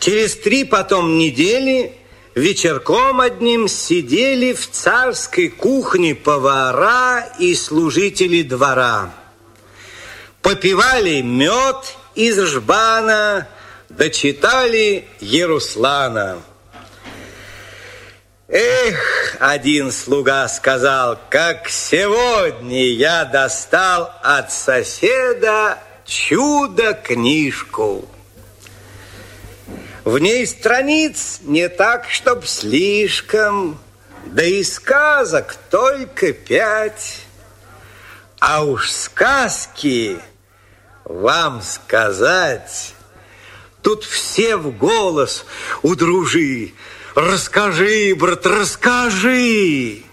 Через 3 потом недели вечерком одним сидели в царской кухне повара и служители двора. Попивали мед из жбана, дочитали Еруслана. Эх, один слуга сказал, как сегодня я достал от соседа чудо-книжку. В ней страниц не так, чтоб слишком, да и сказок только 5. А уж сказки, вам сказать, тут все в голос: удружи, расскажи, брат, расскажи.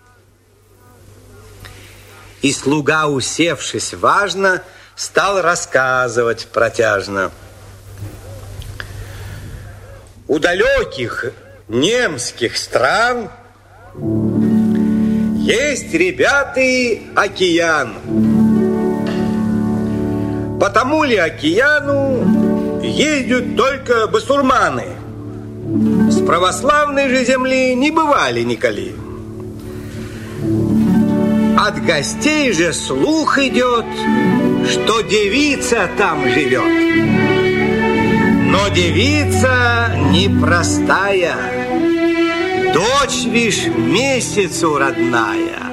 И слуга, усевшись важно, стал рассказывать протяжно. У далеких немских стран есть, ребята, океан. По тому ли океану ездят только басурманы? С православной же земли не бывали николи. От гостей же слух идет, что девица там живет. Но девица непростая, дочь, вишь, месяцу родная.